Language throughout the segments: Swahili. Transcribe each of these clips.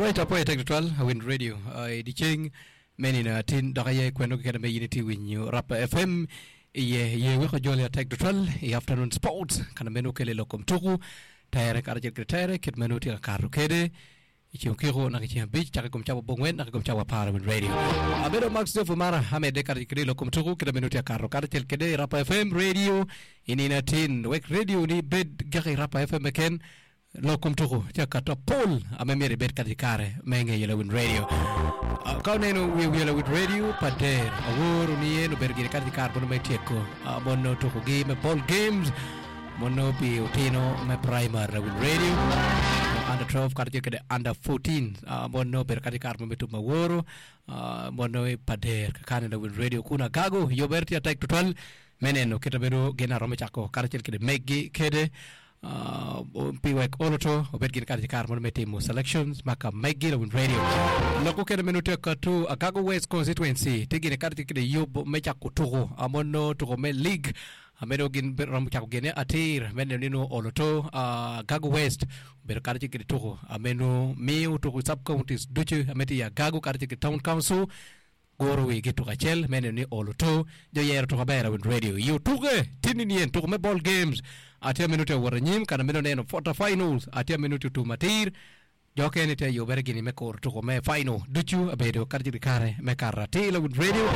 right, apo Integral Wind Radio. Diching many na tin dakaye kwendo kena me unity win you rap FM. Ye wiko joli Integral afternoon sports kana menu kele lokom tuku tayare karajel tayare kit menu tia karu kede. Ichiukiro na kichia beach chaka kumchawa bongwen na kumchawa para Wind Radio. Abedo Max Fumara hamede karajel lokom tuku kena menu tia karu karajel kede rap FM radio inina tin wek radio ni bed gaki rap FM ken lokum tuku chakato Paul amemere bet katikare menge yele Wind Radio. Kauneno we yele Wind Radio pader awuru ni eno bergire katikare bono meteko bono tuku game ball games mono bi utino me primary Wind Radio under 12 katikare under 14 mono ber katikare metu maworo mono pader kanena Wind Radio kuna gago yoberti attack total meneno kitabedo gena rome chako katikare kede megi kede piwek oloto obet gin kar kar mon metimo selections maka megi Wind Radio loko kene menute katu Akago West constituency tegine kar tikide yob mecha kutugo amono tugo me league ameno gin ram chako gene atir meneno oloto Akago West ber kar tikide tugo ameno miu tugo sub counties duche ameti ya Gago kar tikide town council goro we gitu kachel meneni oloto jo yero to kabera Wind Radio you tuge tinini to me ball games atia minute waranyim kana meno neno quarter finals atia minute to matir jo kene te yo bergini me kor to me final duchu abedo karjiri kare me karate Wind Radio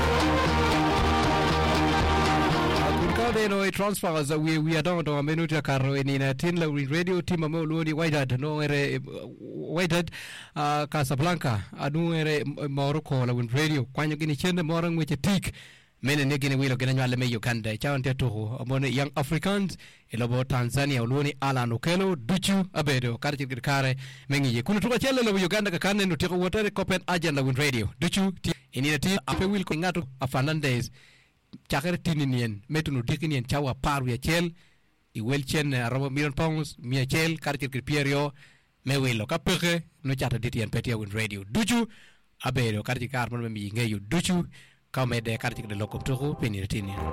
no transfers we are down to a minute karo in tin Wind Radio team mo luoni Wydad no ere Wydad Casablanca adu ere Morocco Wind Radio kwanyo gini chende morang weche tik mene negine wilo gina nywale me Uganda chawante to amone Young Africans elobo Tanzania luoni Alan Okello duchu abedo karjir kare mengi kuna tuka chele lo Uganda kakane no tiko wotere Copenhagen Wind Radio duchu inina ti ape wil ko ngato Fernandez chakere tininien metuno dikinien chawa paru ya chel I welchen robo million pounds mia chel kartir Pierio mewilo kapeke no chata ditien petia Wind Radio duchu abedo kartir kar mon me ngeyu duchu kamede kartir de lokom toko penirtini